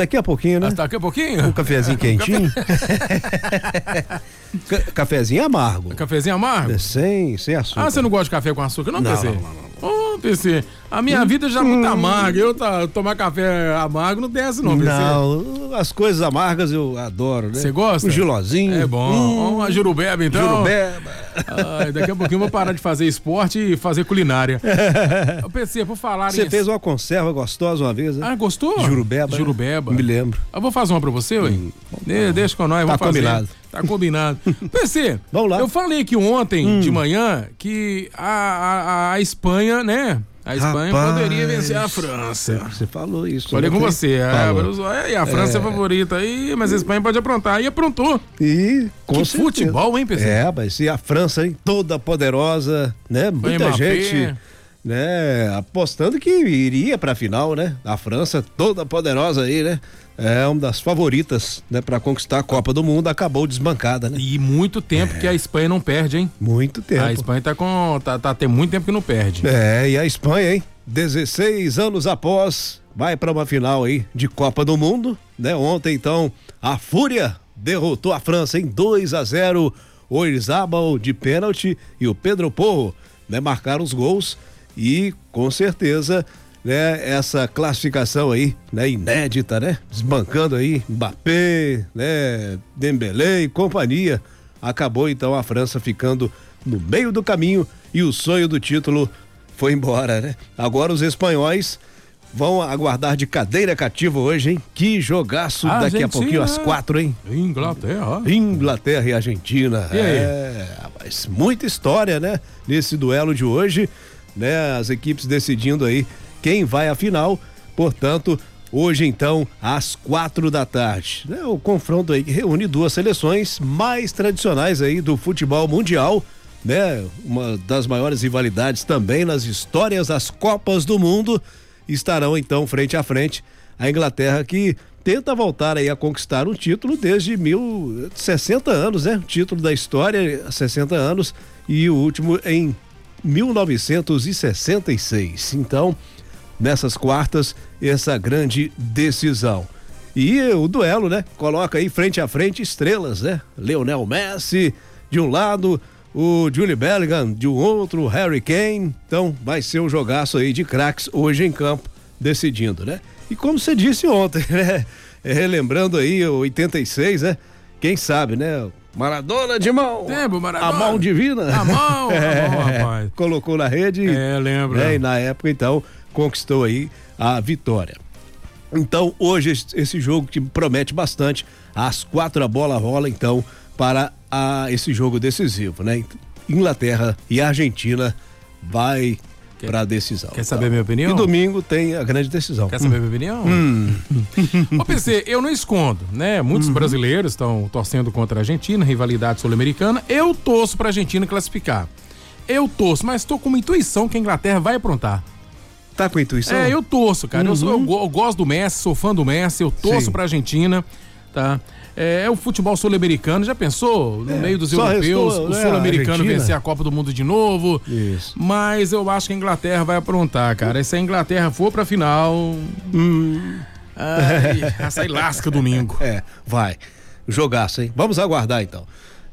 Daqui a pouquinho, né? Daqui a pouquinho? Um cafezinho quentinho. Cafezinho amargo. Cafezinho amargo? Sem açúcar. Você não gosta de café com açúcar, não, PC? Não. Ô, PC, a minha vida já é muito amarga. Eu tomar café amargo não desce, não, PC. Não, as coisas amargas eu adoro, né? Você gosta? Um gilozinho. É bom. Uma jurubeba, então. Jurubeba. Daqui a pouquinho eu vou parar de fazer esporte e fazer culinária. PC, por falar Você fez uma conserva gostosa uma vez, né? Gostou? Jurubeba. Jurubeba. Me lembro. Eu vou fazer uma pra você, ué. Deixa com nós, vamos fazer. Combinado. Tá combinado. PC, vamos lá. Eu falei aqui ontem de manhã que a Espanha, né? A Espanha poderia vencer a França. Você falou isso. Falei com você. A França é favorita aí, mas a Espanha pode aprontar. E aprontou. E com certeza. Futebol, hein, PC? Mas e a França, hein? Toda poderosa, né? Muita gente, né? Apostando que iria pra final, né? A França toda poderosa aí, né? É uma das favoritas, né, para conquistar a Copa do Mundo, acabou desbancada, né? E muito tempo que a Espanha não perde, hein? Muito tempo. A Espanha tem muito tempo que não perde. E a Espanha, hein? 16 anos após, vai para uma final aí de Copa do Mundo, né? Ontem, então, a Fúria derrotou a França em 2-0, o Oyarzabal de pênalti e o Pedro Porro, né, marcaram os gols e, com certeza, né, essa classificação aí, né, inédita, né, desbancando aí Mbappé, né, Dembélé e companhia, acabou então a França ficando no meio do caminho e o sonho do título foi embora, né? Agora os espanhóis vão aguardar de cadeira cativa hoje, hein? Que jogaço daqui a pouquinho às 4, hein? Inglaterra e Argentina. E aí? Mas muita história, né? Nesse duelo de hoje, né? As equipes decidindo aí quem vai à final, portanto, hoje então, às 4 da tarde, né? O confronto aí que reúne duas seleções mais tradicionais aí do futebol mundial, né? Uma das maiores rivalidades também nas histórias das Copas do Mundo, estarão então frente a frente. A Inglaterra que tenta voltar aí a conquistar um título desde 60 anos, né? Título da história, 60 anos, e o último em 1966. Então, nessas quartas, essa grande decisão. E o duelo, né? Coloca aí frente a frente estrelas, né? Lionel Messi de um lado, o Jude Bellingham de um outro, Harry Kane. Então vai ser um jogaço aí de craques hoje em campo, decidindo, né? E como você disse ontem, né? Relembrando aí o 86, né? Quem sabe, né? Maradona de mão. Maradona. A mão divina. A mão, rapaz. Colocou na rede. Lembro. E na época, então, conquistou aí a vitória. Então, hoje, esse jogo que promete bastante, às 4 a bola rola, então, para esse jogo decisivo, né? Inglaterra e Argentina vai para a decisão. Quer saber a minha opinião? E domingo tem a grande decisão. Quer saber a minha opinião? Ô, PC, eu não escondo, né? Muitos brasileiros estão torcendo contra a Argentina, rivalidade sul-americana. Eu torço para a Argentina classificar. Eu torço, mas estou com uma intuição que a Inglaterra vai aprontar. Tá com intuição? Eu torço, cara. Eu gosto do Messi, sou fã do Messi, eu torço pra Argentina, tá? É o futebol sul-americano, já pensou? No meio dos europeus, o sul-americano vencer a Copa do Mundo de novo. Isso. Mas eu acho que a Inglaterra vai aprontar, cara. E se a Inglaterra for pra final... Essa aí lasca domingo. Vai. Jogaço, hein? Vamos aguardar, então.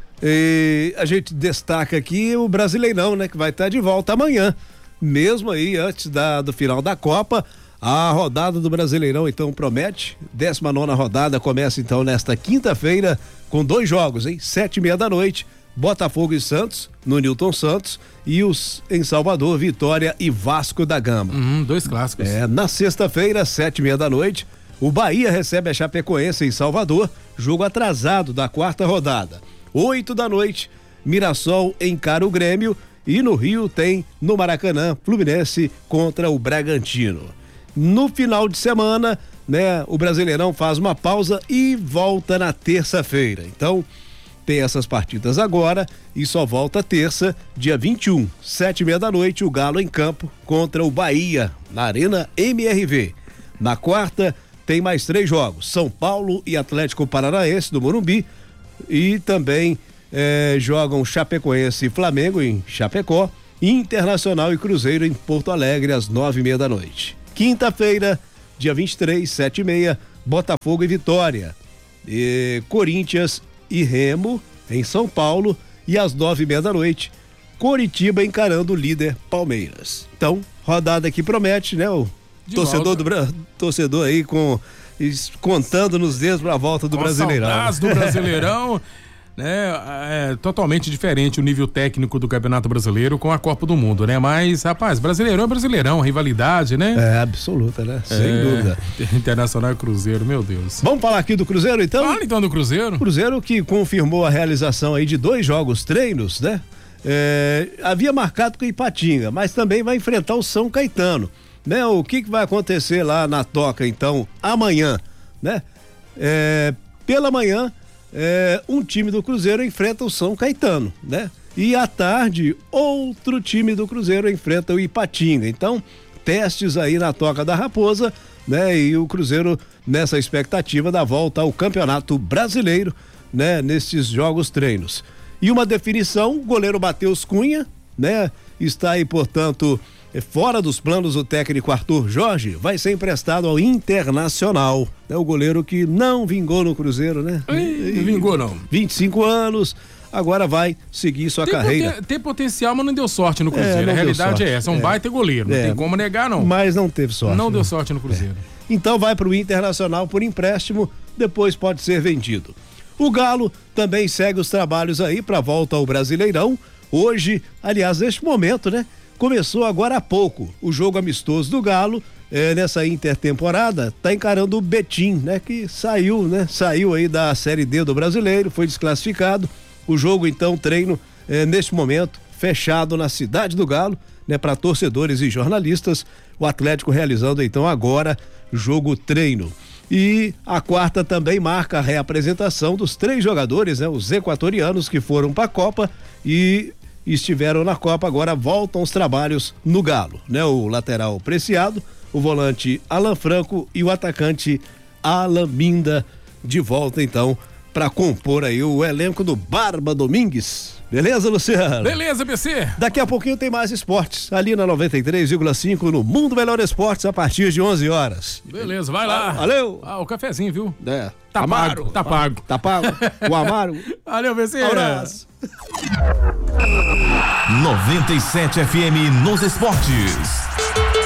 E a gente destaca aqui o Brasileirão, né? Que vai estar de volta amanhã. Mesmo aí, antes do final da Copa, a rodada do Brasileirão, então, promete. 19ª rodada começa, então, nesta quinta-feira, com 2 jogos, hein? 7h30 da noite, Botafogo e Santos, no Newton Santos, e em Salvador, Vitória e Vasco da Gama. 2 clássicos. Na sexta-feira, 7h30 da noite, o Bahia recebe a Chapecoense em Salvador, jogo atrasado da 4ª rodada. 8 da noite, Mirassol encara o Grêmio, e no Rio tem, no Maracanã, Fluminense contra o Bragantino. No final de semana, né, o Brasileirão faz uma pausa e volta na terça-feira. Então, tem essas partidas agora e só volta terça, dia 21, 7h30 da noite, o Galo em campo contra o Bahia, na Arena MRV. Na quarta, tem mais 3 jogos, São Paulo e Atlético Paranaense do Morumbi, e também jogam Chapecoense e Flamengo em Chapecó, Internacional e Cruzeiro em Porto Alegre às 9h30 da noite. Quinta-feira, dia 23, 7h30, Botafogo e Vitória. Corinthians e Remo em São Paulo. E às 9h30 da noite, Coritiba encarando o líder Palmeiras. Então, rodada que promete, né? O torcedor aí contando nos dedos para a volta do Brasileirão. Saudades do Brasileirão. É totalmente diferente o nível técnico do Campeonato Brasileiro com a Copa do Mundo, né? Mas, rapaz, Brasileirão é Brasileirão, rivalidade, né? É absoluta, né? Sem dúvida. Internacional e Cruzeiro, meu Deus. Vamos falar aqui do Cruzeiro, então? Fala então do Cruzeiro. Cruzeiro que confirmou a realização aí de 2 jogos treinos, né? Havia marcado com o Ipatinga, mas também vai enfrentar o São Caetano, né? O que vai acontecer lá na Toca, então, amanhã, né? Pela manhã, um time do Cruzeiro enfrenta o São Caetano, né? E à tarde, outro time do Cruzeiro enfrenta o Ipatinga. Então, testes aí na Toca da Raposa, né? E o Cruzeiro nessa expectativa da volta ao Campeonato Brasileiro, né? Nesses jogos treinos. E uma definição, o goleiro Matheus Cunha, né? Está aí, portanto, fora dos planos do técnico Arthur Jorge, vai ser emprestado ao Internacional. É o goleiro que não vingou no Cruzeiro, né? Não vingou, não. 25 anos, agora vai seguir sua carreira. Tem potencial, mas não deu sorte no Cruzeiro. A realidade é essa, baita goleiro, não tem como negar, não. Mas não teve sorte. Não deu sorte no Cruzeiro. Então vai para o Internacional por empréstimo, depois pode ser vendido. O Galo também segue os trabalhos aí para a volta ao Brasileirão. Hoje, aliás, neste momento, né? Começou agora há pouco o jogo amistoso do Galo, nessa intertemporada, tá encarando o Betim, né? Que saiu aí da Série D do Brasileiro, foi desclassificado. O jogo, então, treino, neste momento, fechado na cidade do Galo, né? Para torcedores e jornalistas, o Atlético realizando, então, agora, jogo treino. E a quarta também marca a reapresentação dos 3 jogadores, né? Os equatorianos que foram para a Copa e estiveram na Copa, agora voltam os trabalhos no Galo, né? O lateral Preciado, o volante Alan Franco e o atacante Alan Minda de volta, então, para compor aí o elenco do Barba Domingues. Beleza, Luciano? Beleza, BC. Daqui a pouquinho tem mais esportes, ali na 93,5 no Mundo Melhor Esportes, a partir de 11 horas. Beleza, vai lá. Valeu. O cafezinho, viu? Tá Amaro. pago. Tá pago. Tá pago. O Amaro. Valeu, BC. Abraço. 97 FM nos esportes.